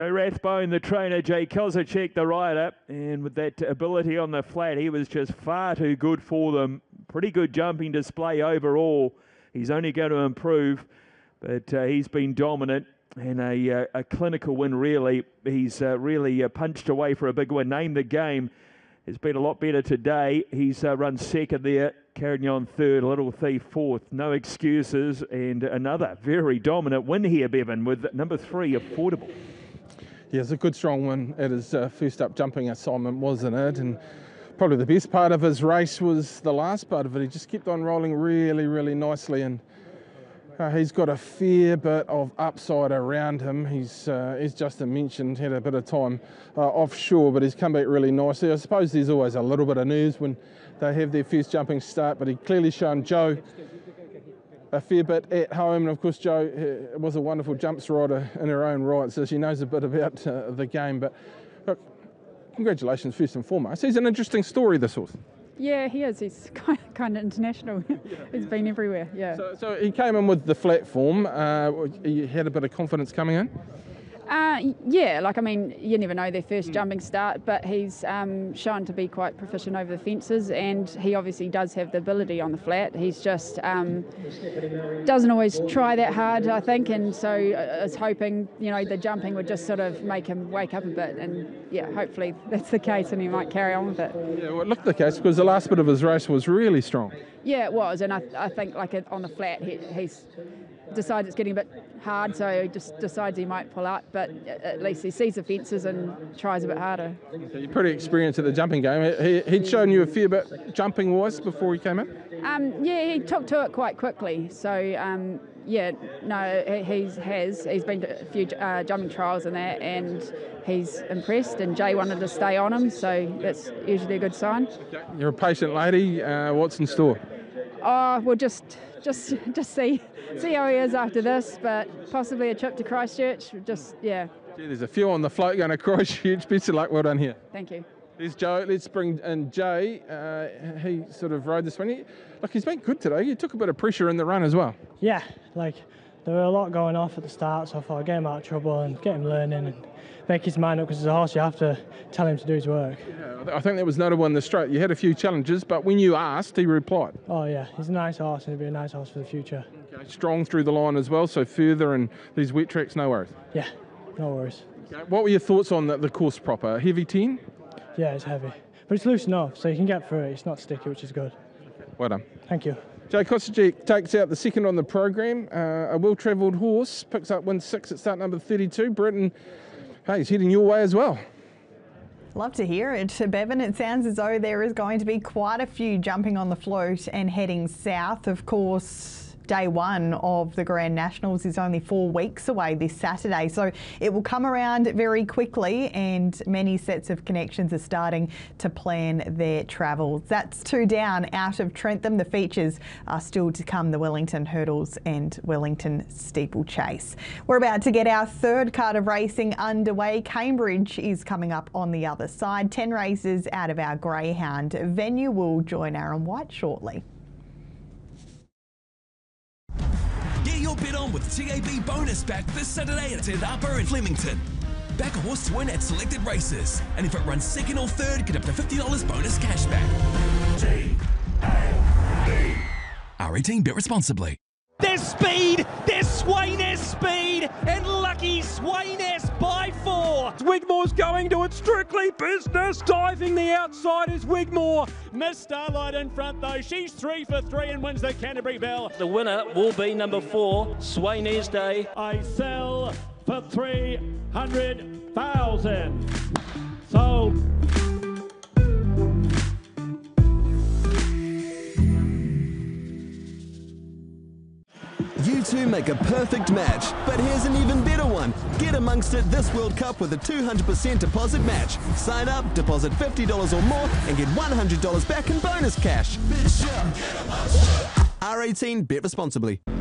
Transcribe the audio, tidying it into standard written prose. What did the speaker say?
Rathbone, the trainer, Jay Kozacek, the rider, and with that ability on the flat, he was just far too good for them. Pretty good jumping display overall. He's only going to improve, but he's been dominant and a clinical win, really. He's really punched away for a big win. Name the Game has been a lot better today. He's run second there, Carignan third, Little Thief fourth. No excuses, and another very dominant win here, Bevan, with number 3, Affordable. Yeah, it's a good strong win at his first up jumping assignment, wasn't it? And probably the best part of his race was the last part of it. He just kept on rolling really, really nicely, and he's got a fair bit of upside around him. He's, as Justin mentioned, had a bit of time offshore, but he's come back really nicely. I suppose there's always a little bit of nerves when they have their first jumping start, but he clearly shown Joe a fair bit at home, and of course Jo was a wonderful jumps rider in her own right, so she knows a bit about the game. But look, congratulations first and foremost. He's an interesting story, this horse. Yeah, he is. He's kind of international. He's been everywhere, yeah. So he came in with the flat form. He had a bit of confidence coming in? Yeah, like, I mean, you never know their first jumping start, but he's shown to be quite proficient over the fences, and he obviously does have the ability on the flat. He's just doesn't always try that hard, I think, and so I was hoping, you know, the jumping would just sort of make him wake up a bit, and yeah, hopefully that's the case and he might carry on with it. Yeah, well, it looked the case because the last bit of his race was really strong. Yeah, it was, and I think like on the flat he's decides it's getting a bit hard, so he just decides he might pull out, but at least he sees the fences and tries a bit harder. So you're pretty experienced at the jumping game. He'd shown you a fair bit jumping-wise before he came in? Yeah, he took to it quite quickly, so yeah, no, he's been to a few jumping trials and that, and he's impressed, and Jay wanted to stay on him, so that's usually a good sign. Okay. You're a patient lady. What's in store? Oh, we'll just see how he is after this, but possibly a trip to Christchurch. Just, yeah. Gee, there's a few on the float going to Christchurch. Best of luck. Well done here. Thank you. There's Joe. Let's bring in Jay. He sort of rode this one. Look, he's been good today. He took a bit of pressure in the run as well. Yeah, like there were a lot going off at the start, so I thought I'd get him out of trouble and get him learning and make his mind up, because as a horse you have to tell him to do his work. Yeah, I think that was notable in the straight. You had a few challenges, but when you asked, he replied. Oh yeah, he's a nice horse and he'll be a nice horse for the future. Okay, strong through the line as well, so further and these wet tracks, no worries. Yeah, no worries. Okay, what were your thoughts on the course proper? Heavy 10? Yeah, it's heavy, but it's loose enough, so you can get through it. It's not sticky, which is good. Well done. Thank you. Jay Kozacek takes out the second on the program. A well-travelled horse, picks up win 6 at start number 32. Britton, hey, he's heading your way as well. Love to hear it, Bevan. It sounds as though there is going to be quite a few jumping on the float and heading south. Of course, day one of the Grand Nationals is only 4 weeks away this Saturday, so it will come around very quickly, and many sets of connections are starting to plan their travels. That's 2 down out of Trentham. The features are still to come, the Wellington Hurdles and Wellington Steeplechase. We're about to get our third card of racing underway. Cambridge is coming up on the other side. 10 races out of our Greyhound venue. Will join Aaron White shortly. Get your bet on with TAB Bonus Back this Saturday at Te Rapa in Flemington. Back a horse to win at selected races, and if it runs second or third, get up to $50 bonus cash back. TAB. R18, bet responsibly. There's speed, there's Swainess speed, and lucky Swainess by 4. Wigmore's going to it, strictly business. Diving the outside is Wigmore. Miss Starlight in front though, she's 3 for 3 and wins the Canterbury Bell. The winner will be number 4, Swainess Day. I sell for 300,000. Sold. You two make a perfect match, but here's an even better one. Get amongst it this World Cup with a 200% deposit match. Sign up, deposit $50 or more, and get $100 back in bonus cash. R18, bet responsibly.